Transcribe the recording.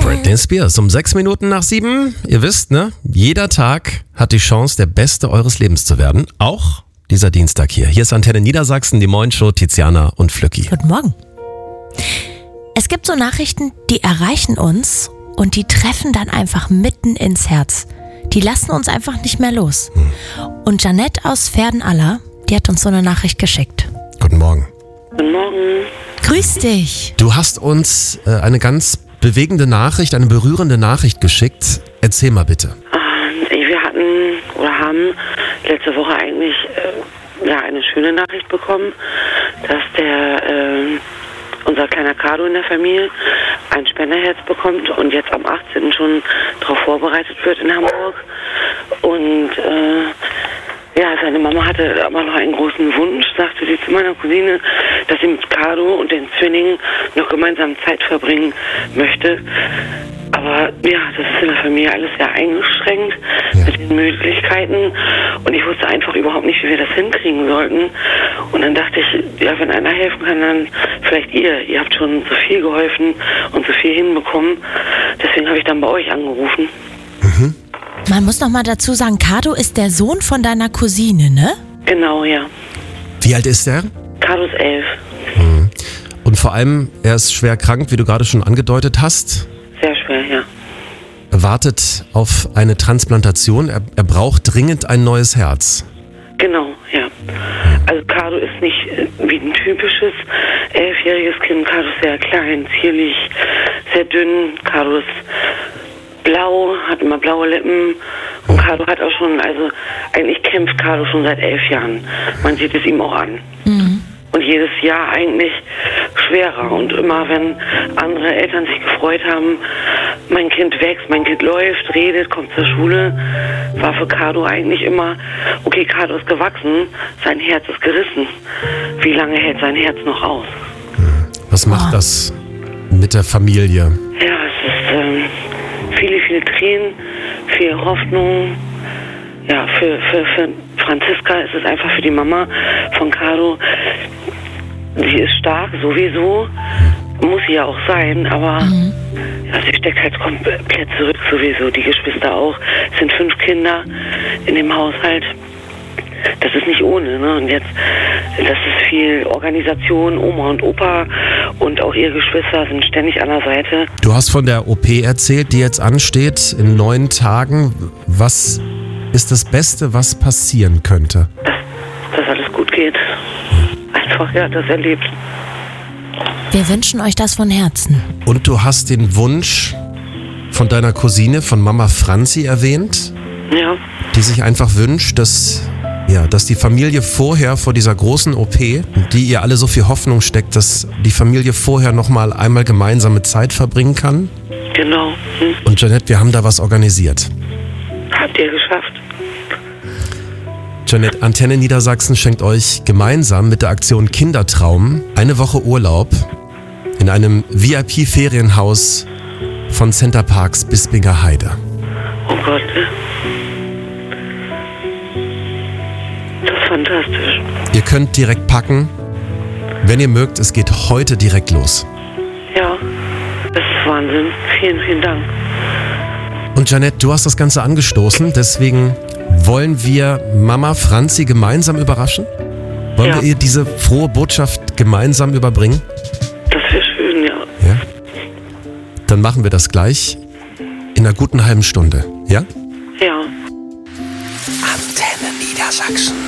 Britney Spears um 6:06. Ihr wisst, ne? Jeder Tag hat die Chance, der Beste eures Lebens zu werden. Auch dieser Dienstag hier. Hier ist Antenne Niedersachsen, die Moin-Show, Tiziana und Flücki. Guten Morgen. Es gibt so Nachrichten, die erreichen uns und die treffen dann einfach mitten ins Herz. Die lassen uns einfach nicht mehr los. Und Janette aus Verdenaller, die hat uns so eine Nachricht geschickt. Guten Morgen. Guten Morgen. Grüß dich. Du hast uns eine ganz bewegende Nachricht, eine berührende Nachricht geschickt. Erzähl mal bitte. Wir hatten oder haben letzte Woche eigentlich eine schöne Nachricht bekommen, dass unser kleiner Cardo in der Familie ein Spenderherz bekommt und jetzt am 18. schon darauf vorbereitet wird in Hamburg. Und seine Mama hatte aber noch einen großen Wunsch, sagte sie zu meiner Cousine, dass sie mit Cardo und den Zwillingen noch gemeinsam Zeit verbringen möchte. Aber ja, das ist in der Familie alles sehr eingeschränkt mit den Möglichkeiten und ich wusste einfach überhaupt nicht, wie wir das hinkriegen sollten. Und dann dachte ich, ja, wenn einer helfen kann, dann vielleicht ihr. Ihr habt schon so viel geholfen und so viel hinbekommen. Deswegen habe ich dann bei euch angerufen. Mhm. Man muss noch mal dazu sagen, Cardo ist der Sohn von deiner Cousine, ne? Genau, ja. Wie alt ist er? Cardo ist 11. Mhm. Und vor allem, er ist schwer krank, wie du gerade schon angedeutet hast. Sehr schwer, ja. Er wartet auf eine Transplantation. Er braucht dringend ein neues Herz. Genau, ja. Also Cardo ist nicht wie ein typisches 11-jähriges Kind. Cardo ist sehr klein, zierlich, sehr dünn. Cardo ist blau, hat immer blaue Lippen. Und Cardo hat auch schon, also eigentlich kämpft Cardo schon seit 11 Jahren. Man sieht es ihm auch an. Mhm. Und jedes Jahr eigentlich schwerer. Und immer, wenn andere Eltern sich gefreut haben, mein Kind wächst, mein Kind läuft, redet, kommt zur Schule, war für Cardo eigentlich immer, okay, Cardo ist gewachsen, sein Herz ist gerissen. Wie lange hält sein Herz noch aus? Was macht das mit der Familie? Ja, es ist viele, viele Tränen, viel Hoffnung. Ja, für Franziska ist es einfach für die Mama von Cardo. Sie ist stark, sowieso. Muss sie ja auch sein, aber ja, sie steckt halt komplett zurück, sowieso. Die Geschwister auch. Es sind 5 Kinder in dem Haushalt. Das ist nicht ohne, ne? Und jetzt, das ist viel Organisation, Oma und Opa und auch ihre Geschwister sind ständig an der Seite. Du hast von der OP erzählt, die jetzt ansteht in 9 Tagen. Was ist das Beste, was passieren könnte? Dass alles gut geht. Einfach, ja, das erlebt. Wir wünschen euch das von Herzen. Und du hast den Wunsch von deiner Cousine, von Mama Franzi erwähnt, Ja. die sich einfach wünscht, dass die Familie vorher, vor dieser großen OP, die ihr alle so viel Hoffnung steckt, dass die Familie vorher nochmal einmal gemeinsame Zeit verbringen kann. Genau. Und Janette, wir haben da was organisiert. Habt ihr geschafft. Janette, Antenne Niedersachsen schenkt euch gemeinsam mit der Aktion Kindertraum eine Woche Urlaub in einem VIP-Ferienhaus von Center Parcs Bispinger Heide. Oh Gott. Das ist fantastisch. Ihr könnt direkt packen. Wenn ihr mögt, es geht heute direkt los. Ja, das ist Wahnsinn. Vielen, vielen Dank. Und Janette, du hast das Ganze angestoßen, deswegen wollen wir Mama Franzi gemeinsam überraschen? Wollen wir ihr diese frohe Botschaft gemeinsam überbringen? Das wäre schön, ja. Ja? Dann machen wir das gleich in einer guten halben Stunde, ja? Ja. Antenne Niedersachsen.